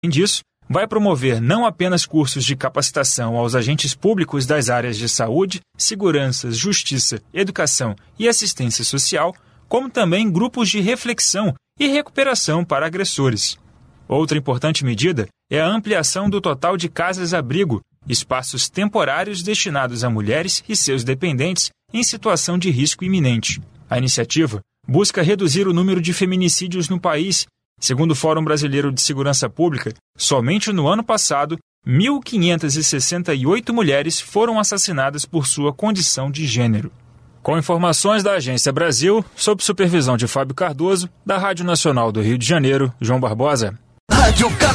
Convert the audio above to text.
Além disso, vai promover não apenas cursos de capacitação aos agentes públicos das áreas de saúde, segurança, justiça, educação e assistência social, como também grupos de reflexão e recuperação para agressores. Outra importante medida é a ampliação do total de casas-abrigo, espaços temporários destinados a mulheres e seus dependentes em situação de risco iminente. A iniciativa busca reduzir o número de feminicídios no país. Segundo o Fórum Brasileiro de Segurança Pública, somente no ano passado, 1.568 mulheres foram assassinadas por sua condição de gênero. Com informações da Agência Brasil, sob supervisão de Fábio Cardoso, da Rádio Nacional do Rio de Janeiro, João Barbosa.